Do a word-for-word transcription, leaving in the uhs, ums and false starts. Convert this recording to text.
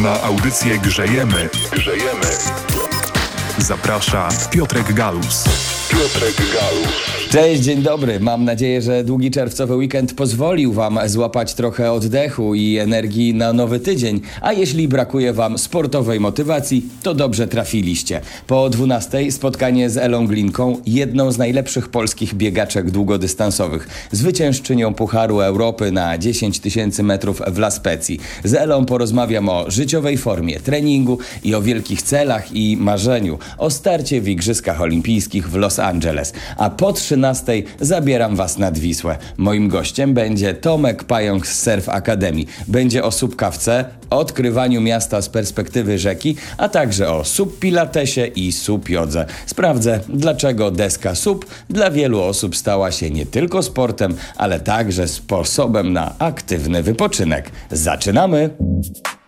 Na audycję Grzejemy. Grzejemy. Zaprasza Piotrek Galus. Piotrek Galus. Cześć, dzień dobry. Mam nadzieję, że długi czerwcowy weekend pozwolił Wam złapać trochę oddechu i energii na nowy tydzień. A jeśli brakuje Wam sportowej motywacji, to dobrze trafiliście. Po dwunastej spotkanie z Elą Glinką, jedną z najlepszych polskich biegaczek długodystansowych. Zwyciężczynią Pucharu Europy na dziesięć tysięcy metrów w La Spezii. Z Elą porozmawiam o życiowej formie treningu i o wielkich celach i marzeniu. O starcie w Igrzyskach Olimpijskich w Los Angeles. A po trzynastej zabieram Was nad Wisłę. Moim gościem będzie Tomek Pająk z Surf Academy. Będzie o subkawce, odkrywaniu miasta z perspektywy rzeki, a także o subpilatesie i subjodze. Sprawdzę, dlaczego deska sub dla wielu osób stała się nie tylko sportem, ale także sposobem na aktywny wypoczynek. Zaczynamy!